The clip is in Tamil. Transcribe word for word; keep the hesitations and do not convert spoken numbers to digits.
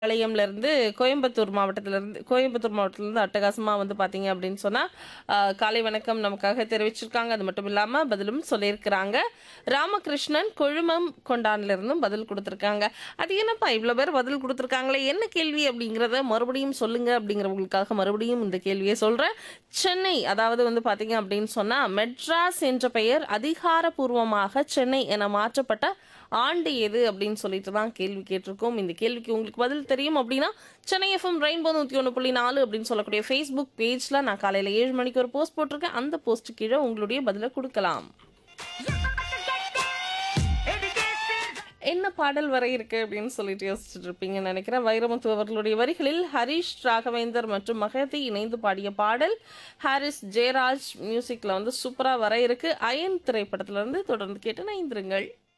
பாளையம்ல இருந்து கோயம்புத்தூர் மாவட்டத்துல இருந்து கோயம்புத்தூர் மாவட்டத்துல இருந்து அட்டகாசமா வந்து பாத்தீங்க அப்படின்னு சொன்னா ஆஹ், காலை வணக்கம் நமக்காக தெரிவிச்சிருக்காங்க. அது மட்டும் இல்லாம பதிலும் சொல்லியிருக்கிறாங்க. ராமகிருஷ்ணன் கொழுமம் கொண்டான்ல இருந்தும் பதில் கொடுத்திருக்காங்க. அது என்னப்பா இவ்வளவு பேர் பதில் கொடுத்திருக்காங்களே, என்ன கேள்வி அப்படிங்கறத மறுபடியும் சொல்லுங்க அப்படிங்கிறவங்களுக்காக மறுபடியும் இந்த கேள்வியை சொல்றேன். சென்னை, அதாவது வந்து பாத்தீங்க அப்படின்னு சொன்னா மெட்ராஸ் என்ற பெயர் அதிகாரப்பூர்வமாக சென்னை என மாற்றப்பட்ட ஆண்டு எது அப்படின்னு சொல்லிட்டு தான் கேள்வி கேட்டிருக்கோம். இந்த கேள்விக்கு உங்களுக்கு பதில் தெரியும் அப்படின்னா சென்னை எஃப்எம் ரெயின்போ நூற்றி ஒன்று புள்ளி நாலு அப்படின்னு சொல்லக்கூடிய ஃபேஸ்புக் பேஜ்ல நான் காலையில ஏழு மணிக்கு ஒரு போஸ்ட் போட்டிருக்கேன். அந்த போஸ்ட் கீழே உங்களுடைய பதிலை கொடுக்கலாம். என்ன பாடல் வர இருக்கு அப்படின்னு சொல்லிட்டு யோசிச்சுட்டு இருப்பீங்கன்னு நினைக்கிறேன். வைரமுத்து அவர்களுடைய வரிகளில் ஹரிஷ் ராகவேந்தர் மற்றும் மகதி இணைந்து பாடிய பாடல். ஹாரிஸ் ஜெயராஜ் மியூசிக்ல வந்து சூப்பரா வர இருக்கு. அயன் திரைப்படத்துல இருந்து தொடர்ந்து கேட்டு நைந்திருங்கள்.